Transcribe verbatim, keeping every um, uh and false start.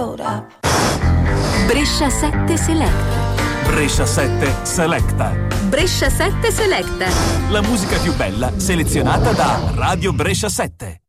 hold up. Brescia sette Selecta. Brescia sette Selecta. Brescia sette Selecta. La musica più bella selezionata da Radio Brescia sette.